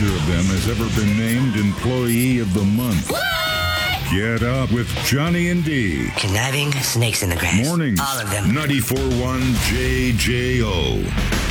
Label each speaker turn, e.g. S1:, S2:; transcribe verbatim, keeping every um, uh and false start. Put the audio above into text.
S1: neither of them has ever been named Employee of the Month.
S2: What?
S1: Get up with Johnny and D.
S2: Conniving snakes in the grass.
S1: Mornings.
S2: All of them.
S1: ninety-four point one J J O.